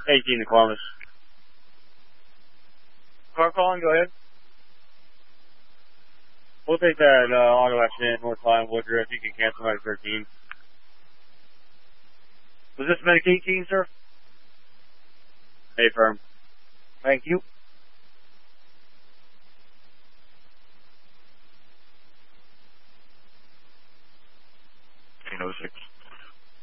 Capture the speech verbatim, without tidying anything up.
eighteen to Columbus. Car calling, go ahead. We'll take that uh, auto accident North Line Woodruff. You can cancel by thirteen. Was this Medicaid eighteen, sir? Hey, firm. Thank you.